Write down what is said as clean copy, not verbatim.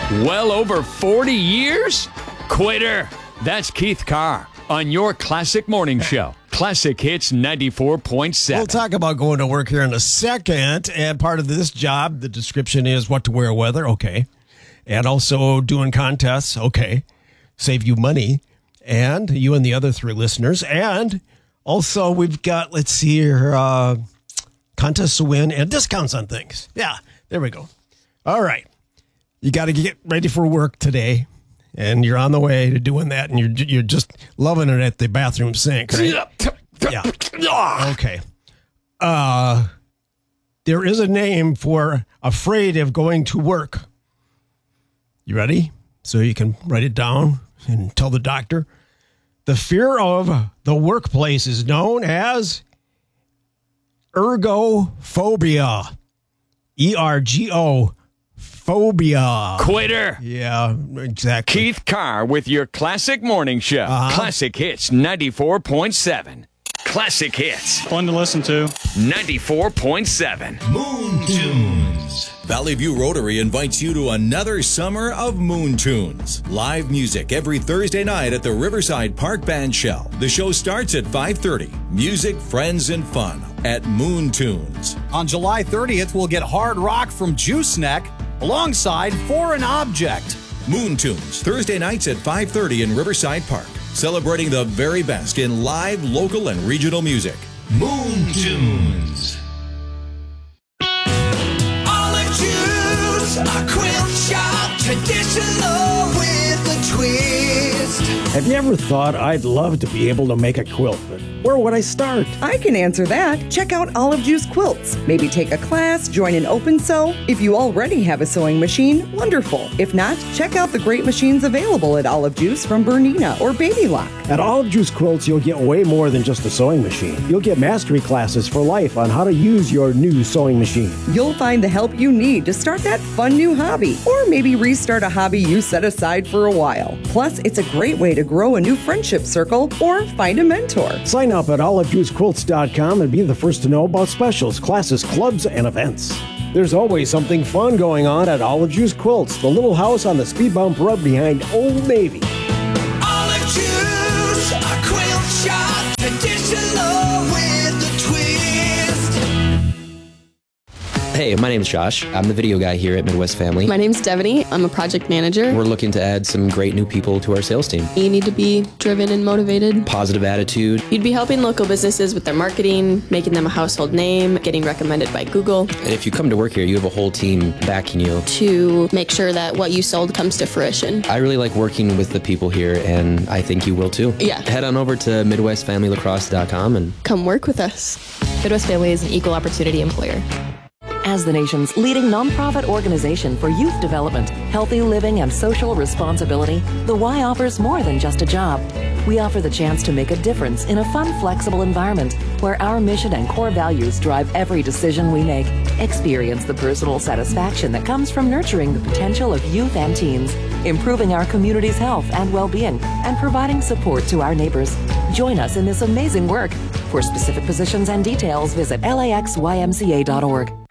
Well over 40 years? Quitter. That's Keith Carr on your Classic Morning Show. Classic Hits 94.7. We'll talk about going to work here in a second. And part of this job, the description is what to wear weather. Okay. And also doing contests. Okay. Save you money. And you and the other three listeners. And also we've got, let's see here, contests to win and discounts on things. Yeah. There we go. All right. You got to get ready for work today. And you're on the way to doing that, and you're just loving it at the bathroom sink, right? Yeah. Okay. There is a name for afraid of going to work. You ready? So you can write it down and tell the doctor. The fear of the workplace is known as ergophobia. ERGO. Phobia. Quitter. Yeah, exactly. Keith Carr with your Classic Morning Show. Classic Hits 94.7. Classic Hits. Fun to listen to. 94.7. Moon Tunes. Valley View Rotary invites you to another summer of Moon Tunes. Live music every Thursday night at the Riverside Park Band Shell. The show starts at 5:30. Music, friends, and fun at Moon Tunes. On July 30th, we'll get hard rock from Juice Neck alongside Foreign Object. Moon Tunes, Thursday nights at 5:30 in Riverside Park. Celebrating the very best in live, local, and regional music. Moon Tunes. Olive Juice, a quilt shop, traditional with a twist. Have you ever thought I'd love to be able to make a quilt, but where would I start? I can answer that. Check out Olive Juice Quilts. Maybe take a class, join an open sew. If you already have a sewing machine, wonderful. If not, check out the great machines available at Olive Juice from Bernina or Baby Lock. At Olive Juice Quilts, you'll get way more than just a sewing machine. You'll get mastery classes for life on how to use your new sewing machine. You'll find the help you need to start that fun new hobby, or maybe restart a hobby you set aside for a while. Plus, it's a great way to grow a new friendship circle or find a mentor. Sign up at olivejuicequilts.com and be the first to know about specials, classes, clubs, and events. There's always something fun going on at Olive Juice Quilts, the little house on the speed bump road behind Old Navy. Olive Juice, a quilt shop, traditional with a twist. Hey, my name's Josh. I'm the video guy here at Midwest Family. My name's Devaney. I'm a project manager. We're looking to add some great new people to our sales team. You need to be driven and motivated. Positive attitude. You'd be helping local businesses with their marketing, making them a household name, getting recommended by Google. And if you come to work here, you have a whole team backing you. To make sure that what you sold comes to fruition. I really like working with the people here, and I think you will too. Yeah. Head on over to MidwestFamilyLacrosse.com and come work with us. Midwest Family is an equal opportunity employer. As the nation's leading nonprofit organization for youth development, healthy living, and social responsibility, the Y offers more than just a job. We offer the chance to make a difference in a fun, flexible environment where our mission and core values drive every decision we make. Experience the personal satisfaction that comes from nurturing the potential of youth and teens, improving our community's health and well-being, and providing support to our neighbors. Join us in this amazing work. For specific positions and details, visit laxymca.org.